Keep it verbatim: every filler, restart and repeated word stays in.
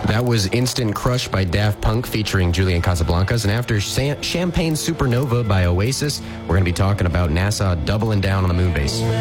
That was Instant Crush by Daft Punk featuring Julian Casablancas. And after Champagne Supernova by Oasis, we're going to be talking about NASA doubling down on the moon base.